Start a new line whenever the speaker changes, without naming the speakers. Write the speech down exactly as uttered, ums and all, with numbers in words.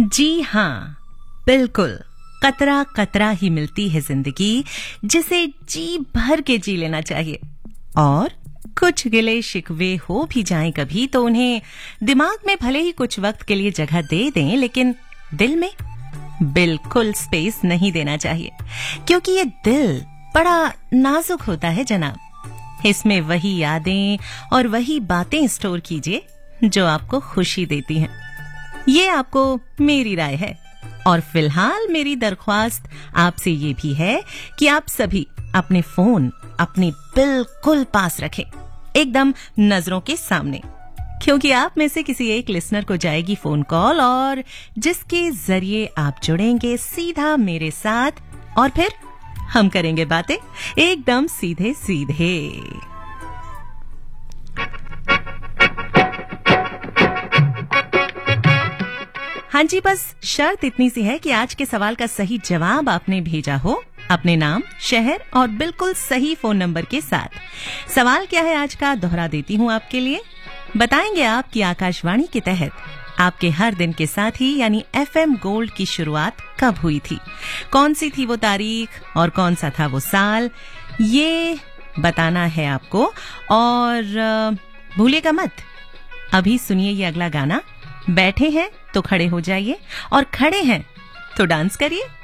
जी हाँ, बिल्कुल। कतरा कतरा ही मिलती है जिंदगी, जिसे जी भर के जी लेना चाहिए। और कुछ गिले शिकवे हो भी जाएं कभी तो उन्हें दिमाग में भले ही कुछ वक्त के लिए जगह दे दें, लेकिन दिल में बिल्कुल स्पेस नहीं देना चाहिए, क्योंकि ये दिल बड़ा नाजुक होता है जनाब। इसमें वही यादें और वही बातें स्टोर कीजिए जो आपको खुशी देती हैं। ये आपको मेरी राय है। और फिलहाल मेरी दरख्वास्त आपसे ये भी है कि आप सभी अपने फोन अपने बिल्कुल पास रखें, एकदम नजरों के सामने, क्योंकि आप में से किसी एक लिसनर को जाएगी फोन कॉल और जिसके जरिए आप जुड़ेंगे सीधा मेरे साथ, और फिर हम करेंगे बातें एकदम सीधे सीधे। हाँ जी, बस शर्त इतनी सी है कि आज के सवाल का सही जवाब आपने भेजा हो अपने नाम, शहर और बिल्कुल सही फोन नंबर के साथ। सवाल क्या है आज का, दोहरा देती हूँ आपके लिए। बताएंगे आप कि आकाशवाणी के तहत आपके हर दिन के साथ ही यानी एफएम गोल्ड की शुरुआत कब हुई थी, कौन सी थी वो तारीख और कौन सा था वो साल, ये बताना है आपको। और भूलिएगा मत, अभी सुनिए ये अगला गाना। बैठे हैं तो खड़े हो जाइए और खड़े हैं तो डांस करिए।